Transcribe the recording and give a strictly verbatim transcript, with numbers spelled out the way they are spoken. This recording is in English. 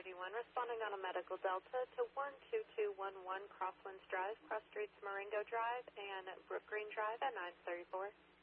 thirty-one, responding on a medical delta to one two two one one Crosswinds Drive, Cross Streets Marengo Drive, and Brook Green Drive at nine thirty-four.